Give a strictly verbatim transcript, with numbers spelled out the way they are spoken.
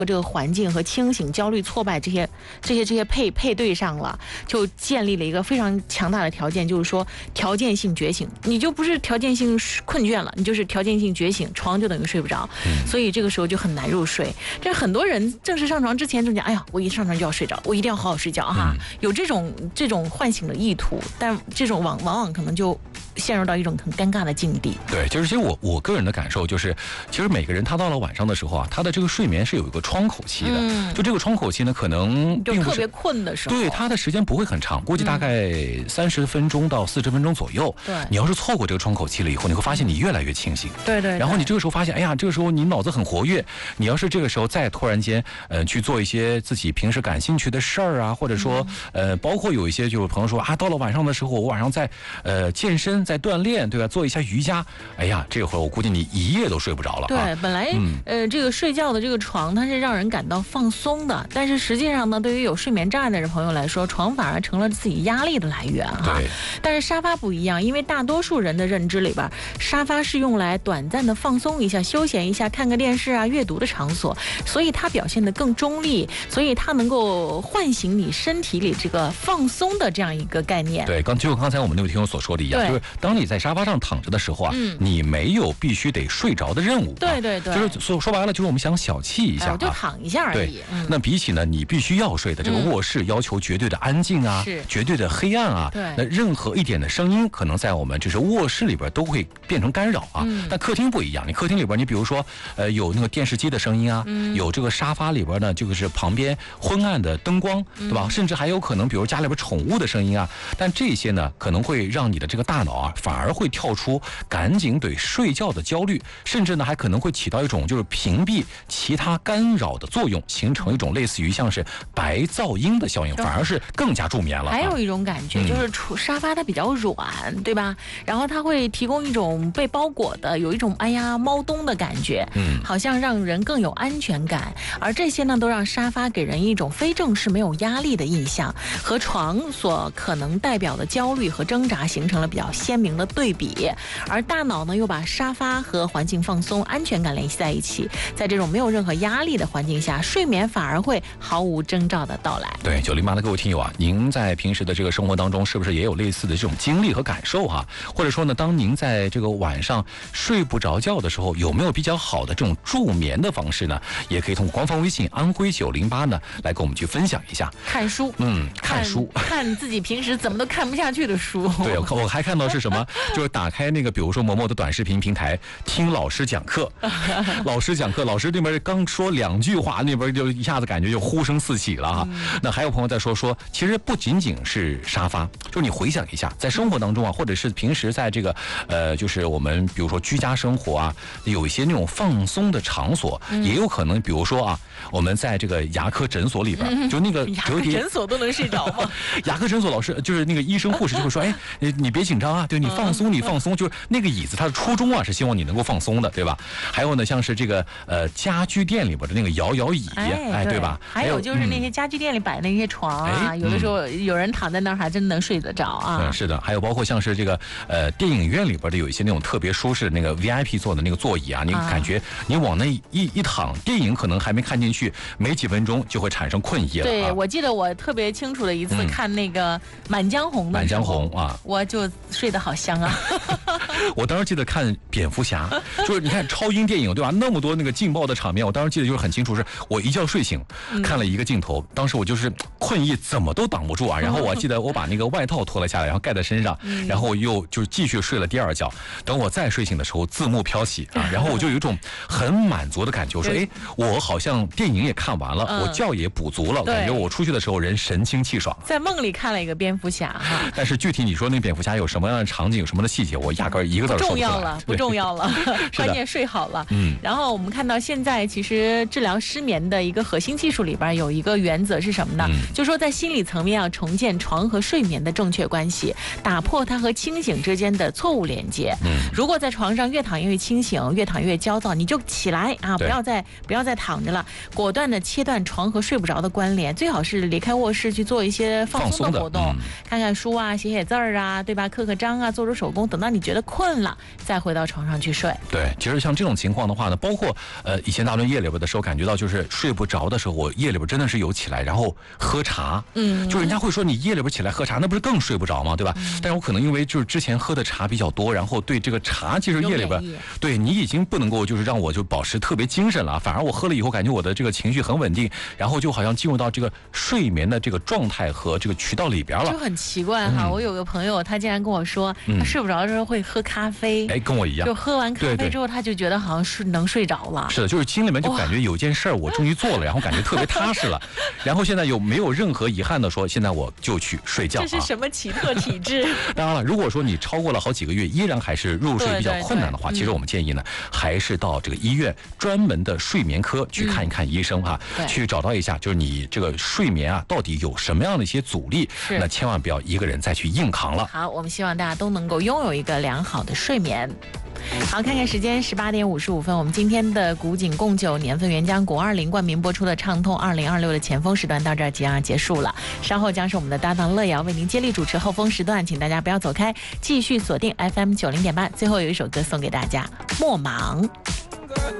这个环境和清醒、焦虑、挫败这些、这些、这些配配对上了，就建立了一个非常强大的条件，就是说条件性觉醒，你就不是条件性困倦了，你就是条件性觉醒，床就等于睡不着，所以这个时候就很难入睡。这很多人正式上床之前就讲，哎呀，我一上床就要睡着，我一定要好好睡觉哈，有这种这种唤醒的意图，但这种往往往可能就陷入到一种很尴尬的境地。 对，就是其实我我个人的感受就是，其实每个人他到了晚上的时候啊，他的这个睡眠是有一个窗口期的， 嗯、 就这个窗口期呢，可能并不是就特别困的时候， 对，他的时间不会很长，估计大概三十分钟到四十分钟左右。 对， 你要是错过这个窗口期了以后，你会发现你越来越清醒。 对 对, 对。 然后你这个时候发现，哎呀，这个时候你脑子很活跃。你要是这个时候再突然间，呃，去做一些自己平时感兴趣的事儿啊，或者说，呃，包括有一些就是朋友说啊，到了晚上的时候，我晚上在呃健身、在锻炼，对吧？做一下瑜伽，哎呀，这会儿我估计你一夜都睡不着了。 对， 啊、 本来、嗯、呃，这个睡觉的这个床它是让人感到放松的，但是实际上呢，对于有睡眠障碍的朋友来说，床反而成了自己压力的来源哈。 对。 但是沙发不一样，因为大多数人的认知里边，沙发是用来短暂的放松一下、休闲一下、看个电视啊、阅读的场所，所以它表现得更中立，所以它能够唤醒你身体里这个放松的这样一个概念。 对，刚就刚才我们那位听友所说的一样，就是当你在沙发上躺着的时候啊，嗯、你没有必须得睡着的任务。 对对对， 就是说说白了，就是我们想小憩一下、啊， 我就躺一下而已。 对，嗯、那比起呢，你必须要睡的这个卧室，要求绝对的安静啊， 是、嗯、 绝对的黑暗啊。 对， 那任何一点的声音，可能在我们就是卧室里边都会变成干扰啊。嗯、但客厅不一样，你客厅里边，你比如说，呃，有那个电视机的声音啊，嗯、有这个沙发里边呢，就是旁边昏暗的灯光，对吧？嗯、甚至还有可能，比如家里边宠物的声音啊。但这些呢，可能会让你的这个大脑啊，反而会跳出赶紧得睡觉的焦虑，甚至呢，还可能会起到一种就是屏蔽其他干扰的作用，形成一种类似于像是白噪音的效应，反而是更加助眠了。 还有一种感觉、嗯、就是沙发它比较软，对吧？然后它会提供一种被包裹的，有一种哎呀猫冬的感觉，嗯，好像让人更有安全感。而这些呢，都让沙发给人一种非正式、没有压力的印象，和床所可能代表的焦虑和挣扎形成了比较鲜明的对比。而大脑呢，又把沙发和环境放松、安全感联系在一起，在这种没有任何压力的环境下，睡眠反而会毫无征兆的到来。 对，九零八的各位听友啊，您在平时的这个生活当中，是不是也有类似的这种经历和感受啊？或者说呢，当您在这个晚上睡不着觉的时候，有没有比较好的这种助眠的方式呢？也可以通过官方微信安徽九零八呢来跟我们去分享一下。 看书， 嗯，看书， 看自己平时怎么都看不下去的书。 对，我看我还看到是什么，就是打开那个，比如说某某的短视频平台，听老师讲课，老师讲课，老师那边刚说两句话，那边就一下子感觉就呼声四起了哈。嗯、那还有朋友在说说，其实不仅仅是沙发，就是你回想一下，在生活当中啊，或者是平时在这个呃，就是我们比如说居家生活啊，有一些那种放松的场所，嗯、也有可能，比如说啊，我们在这个牙科诊所里边，嗯、就那个牙科诊所都能睡着吗？ 牙科诊所老师就是那个医生护士就会说，哎，你你别紧张啊，对你放松，你放松，就是那个椅子它的初衷啊是希望你能够放松的，对吧？还有呢，像是这个呃家居店里边的那个摇摇椅， 哎， 哎对吧？ 还有就是那些家居店里摆的那些床啊，嗯、有的时候有人躺在那儿还真能睡得着啊。 嗯，是的，还有包括像是这个呃电影院里边的有一些那种特别舒适的那个 V I P 坐的那个座椅啊，你感觉你往那一一躺，电影可能还没看进去，没几分钟就会产生困意了。 对， 啊、 我记得我特别清楚的一次看那个《满江红》的， 满江红啊， 我就睡得好香啊。 我当时记得看蝙蝠侠，就是你看超英电影对吧？那么多那个劲爆的场面，我当时记得就是很清楚，是我一觉睡醒看了一个镜头，当时我就是困意怎么都挡不住啊。然后我记得我把那个外套脱了下来，然后盖在身上，然后又就继续睡了第二觉。等我再睡醒的时候，字幕飘起啊，然后我就有一种很满足的感觉，我说哎，我好像电影也看完了，我觉也补足了，感觉我出去的时候人神清气爽。 在梦里看了一个蝙蝠侠哈， 但是具体你说那蝙蝠侠有什么样的场景，有什么的细节，我压根一个字说不出来。 不重要了，不重要了，关键睡好了。嗯。然后我们看到现在其实治疗失眠的一个核心技术里边有一个原则是什么呢？嗯、就是说在心理层面要重建床和睡眠的正确关系，打破它和清醒之间的错误连接。嗯。如果在床上越躺越清醒，越躺越焦躁，你就起来啊，不要再不要再躺着了，果断的切断床和睡不着的关联，最好是离开卧室去做一些放松的活动，嗯、看看书啊，写写字儿啊，对吧？刻刻章。 章啊，做做手工，等到你觉得困了，再回到床上去睡。 对，其实像这种情况的话呢，包括呃以前大伦夜里边的时候，感觉到就是睡不着的时候，我夜里边真的是有起来，然后喝茶，嗯，就人家会说你夜里边起来喝茶，那不是更睡不着吗？对吧？嗯、但是我可能因为就是之前喝的茶比较多，然后对这个茶其实夜里边，对你已经不能够就是让我就保持特别精神了，反而我喝了以后感觉我的这个情绪很稳定，然后就好像进入到这个睡眠的这个状态和这个渠道里边了。 就很奇怪哈，嗯、我有个朋友，他竟然跟我说，他睡不着的时候会喝咖啡， 哎、嗯，跟我一样， 就喝完咖啡之后，他就觉得好像是能睡着了。 是的，就是心里面就感觉有件事儿我终于做了，然后感觉特别踏实了，然后现在又没有任何遗憾的说，现在我就去睡觉。 这是什么奇特体质？ 当然了，如果说你超过了好几个月，依然还是入睡比较困难的话，对对对，其实我们建议呢，嗯、还是到这个医院专门的睡眠科去看一看医生哈，嗯、去找到一下，就是你这个睡眠啊，到底有什么样的一些阻力，那千万不要一个人再去硬扛了。 好，我们希望大家都能够拥有一个良好的睡眠。好，看看时间，十八点五十五分。我们今天的古井贡酒年份原浆国二零冠名播出的畅通二零二六的前锋时段到这儿即将结束了。稍后将是我们的搭档乐瑶为您接力主持后锋时段，请大家不要走开，继续锁定 F M 九零点八。最后有一首歌送给大家，莫忙。